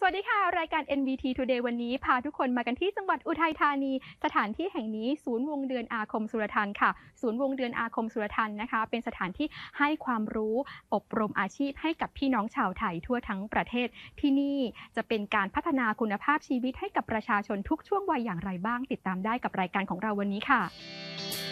วัสดีค่ะรายการ NBT Today วันนี้พาทุกคนมากันที่จังหวัดอุทัยธานีสถานที่แห่งนี้ศูนย์วงเดือนอาคมสุรทัณฑ์ค่ะศูนย์วงเดือนอาคมสุรทัณฑ์นะคะเป็นสถานที่ให้ความรู้อบรมอาชีพให้กับพี่น้องชาวไทยทั่วทั้งประเทศที่นี่จะเป็นการพัฒนาคุณภาพชีวิตให้กับประชาชนทุกช่วงวัยอย่างไรบ้างติดตามได้กับรายการของเราวันนี้ค่ะ